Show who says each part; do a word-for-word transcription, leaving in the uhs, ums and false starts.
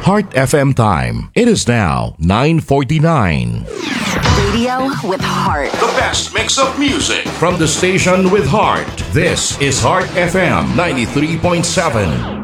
Speaker 1: Heart F M time. It is now nine forty-nine.
Speaker 2: Radio with heart.
Speaker 1: The best mix of music from the station with heart. This is Heart F M ninety-three point seven.